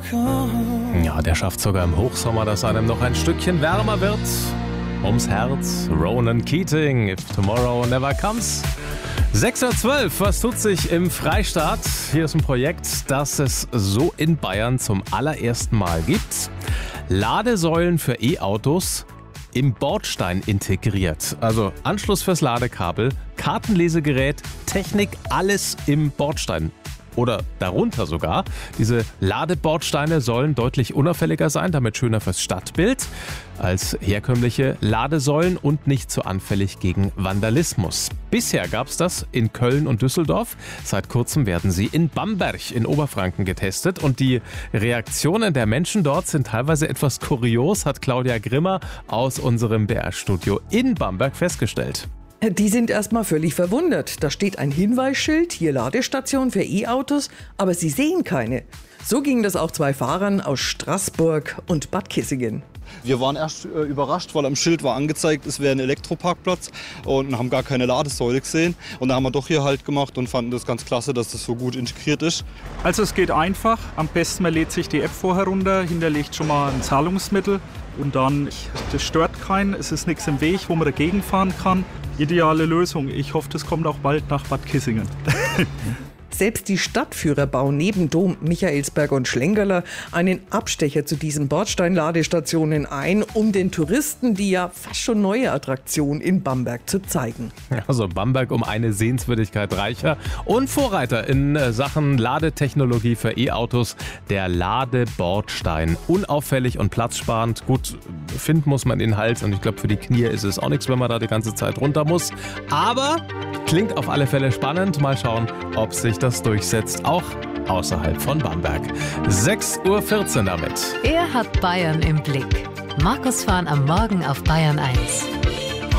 Ja, der schafft sogar im Hochsommer, dass einem noch ein Stückchen wärmer wird. Ums Herz, Ronan Keating, If Tomorrow Never Comes. 6.12 Uhr, was tut sich im Freistaat? Hier ist ein Projekt, das es so in Bayern zum allerersten Mal gibt. Ladesäulen für E-Autos im Bordstein integriert. Also Anschluss fürs Ladekabel, Kartenlesegerät, Technik, alles im Bordstein. Oder darunter sogar. Diese Ladebordsteine sollen deutlich unauffälliger sein, damit schöner fürs Stadtbild als herkömmliche Ladesäulen und nicht so anfällig gegen Vandalismus. Bisher gab es das in Köln und Düsseldorf. Seit kurzem werden sie in Bamberg in Oberfranken getestet. Und die Reaktionen der Menschen dort sind teilweise etwas kurios, hat Claudia Grimmer aus unserem BR-Studio in Bamberg festgestellt. Die sind erstmal völlig verwundert. Da steht ein Hinweisschild, hier Ladestation für E-Autos, aber sie sehen keine. So ging das auch 2 Fahrern aus Straßburg und Bad Kissingen. Wir waren erst überrascht, weil am Schild war angezeigt, es wäre ein Elektroparkplatz und haben gar keine Ladesäule gesehen. Und da haben wir doch hier Halt gemacht und fanden das ganz klasse, dass das so gut integriert ist. Also es geht einfach. Am besten man lädt sich die App vorher runter, hinterlegt schon mal ein Zahlungsmittel und dann, das stört keinen, es ist nichts im Weg, wo man dagegen fahren kann. Ideale Lösung. Ich hoffe, das kommt auch bald nach Bad Kissingen. Selbst die Stadtführer bauen neben Dom, Michaelsberg und Schlenkerler einen Abstecher zu diesen Bordsteinladestationen ein, um den Touristen die ja fast schon neue Attraktion in Bamberg zu zeigen. Also Bamberg um eine Sehenswürdigkeit reicher und Vorreiter in Sachen Ladetechnologie für E-Autos. Der Ladebordstein. Unauffällig und platzsparend. Gut, finden muss man den Hals und ich glaube für die Knie ist es auch nichts, wenn man da die ganze Zeit runter muss. Aber klingt auf alle Fälle spannend. Mal schauen, ob sich das durchsetzt, auch außerhalb von Bamberg. 6.14 Uhr damit. Er hat Bayern im Blick. Markus Fahn am Morgen auf Bayern 1.